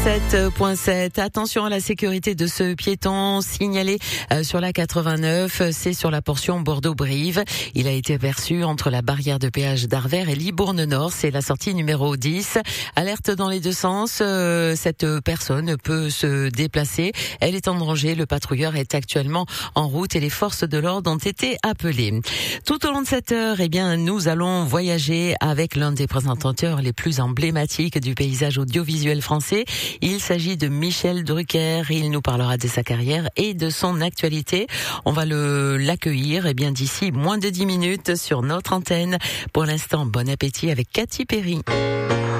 107.7. Attention à la sécurité de ce piéton signalé sur la 89. C'est sur la portion Bordeaux-Brive. Il a été aperçu entre la barrière de péage d'Arvers et Libourne-Nord. C'est la sortie numéro 10. Alerte dans les deux sens. Cette personne peut se déplacer. Elle est en danger. Le patrouilleur est actuellement en route et les forces de l'ordre ont été appelées. Tout au long de cette heure, nous allons voyager avec l'un des présentateurs les plus emblématiques du paysage audiovisuel français. Il s'agit de Michel Drucker. Il nous parlera de sa carrière et de son actualité. On va l'accueillir d'ici moins de 10 minutes sur notre antenne. Pour l'instant, bon appétit avec Katy Perry.